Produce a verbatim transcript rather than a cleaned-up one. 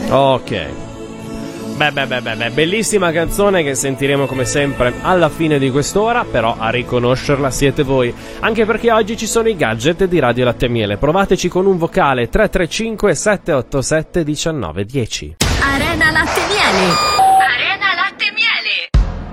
Ok. Beh, beh, beh, beh, beh, bellissima canzone che sentiremo come sempre alla fine di quest'ora, però a riconoscerla siete voi, anche perché oggi ci sono i gadget di Radio Latte e Miele. Provateci con un vocale tre tre cinque sette otto sette uno nove uno zero. Arena Latte e Miele.